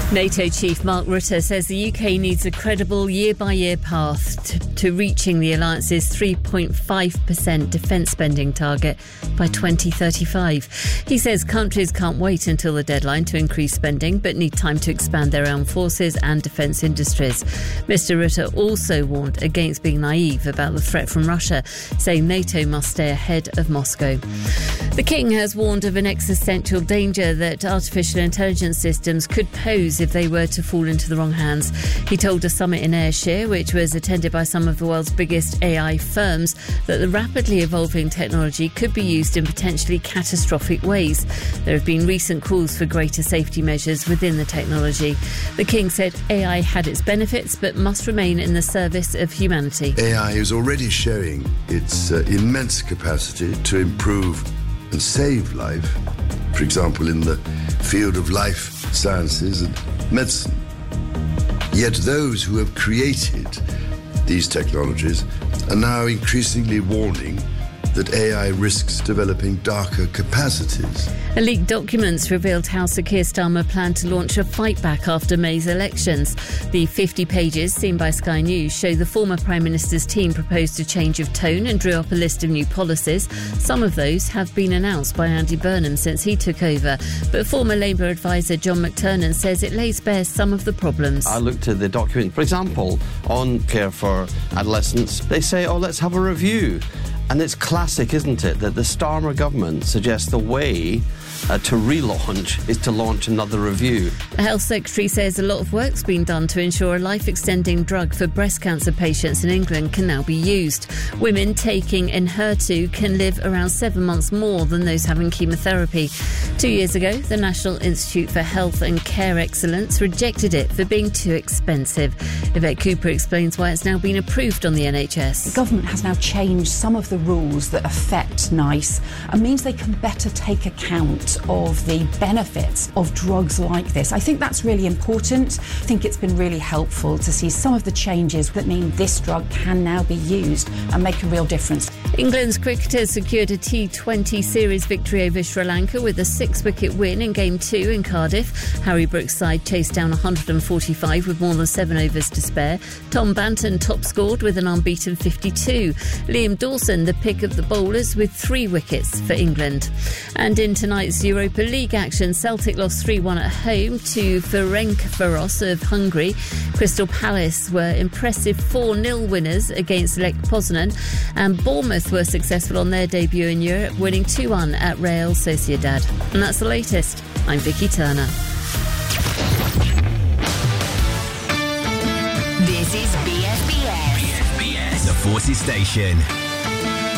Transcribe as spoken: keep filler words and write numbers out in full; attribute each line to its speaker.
Speaker 1: NATO chief Mark Rutte says the U K needs a credible year-by-year path to, to reaching the alliance's three point five percent defence spending target by twenty thirty-five. He says countries can't wait until the deadline to increase spending, but need time to expand their armed forces and defence industries. Mister Rutte also warned against being naive about the threat from Russia, saying NATO must stay ahead of Moscow. The King has warned of an existential danger that artificial intelligence systems could pose if they were to fall into the wrong hands. He told a summit in Ayrshire, which was attended by some of the world's biggest A I firms, that the rapidly evolving technology could be used in potentially catastrophic ways. There have been recent calls for greater safety measures within the technology. The King said A I had its benefits but must remain in the service of humanity.
Speaker 2: A I is already showing its uh, immense capacity to improve and save life, for example, in the field of life sciences and medicine. Yet those who have created these technologies are now increasingly warning that A I risks developing darker capacities.
Speaker 1: Leaked documents revealed how Sir Keir Starmer planned to launch a fight back after May's elections. The fifty pages seen by Sky News show the former Prime Minister's team proposed a change of tone and drew up a list of new policies. Some of those have been announced by Andy Burnham since he took over, but former Labour advisor John McTernan says it lays bare some of the problems.
Speaker 3: I looked at the document, for example, on care for adolescents. They say, oh, let's have a review. And it's classic, isn't it, that the Starmer government suggests the way uh, to relaunch is to launch another review.
Speaker 1: The Health Secretary says a lot of work's been done to ensure a life-extending drug for breast cancer patients in England can now be used. Women taking Enhertu can live around seven months more than those having chemotherapy. Two years ago, the National Institute for Health and Care Excellence rejected it for being too expensive. Yvette Cooper explains why it's now been approved on the N H S.
Speaker 4: The government has now changed some of the rules that affect NICE and means they can better take account of the benefits of drugs like this. I think that's really important. I think it's been really helpful to see some of the changes that mean this drug can now be used and make a real difference.
Speaker 1: England's cricketers secured a T twenty series victory over Sri Lanka with a six-wicket win in Game two in Cardiff. Harry Brooks' side chased down one hundred forty-five with more than seven overs to spare. Tom Banton top scored with an unbeaten fifty-two. Liam Dawson, the pick of the bowlers, with three wickets for England. And in tonight's Europa League action, Celtic lost three one at home to Ferencváros of Hungary. Crystal Palace were impressive four nil winners against Lech Poznan, and Bournemouth were successful on their debut in Europe, winning two one at Real Sociedad. And that's the latest. I'm Vicky Turner.
Speaker 5: This is B S B S.
Speaker 6: B S B S, the Forces Station.